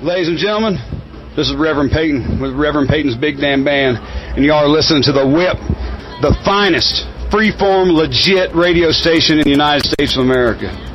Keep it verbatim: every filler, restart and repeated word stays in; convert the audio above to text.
Ladies and gentlemen, this is Reverend Peyton with Reverend Peyton's Big Damn Band, and y'all are listening to The Whip, the finest, freeform, legit radio station in the United States of America.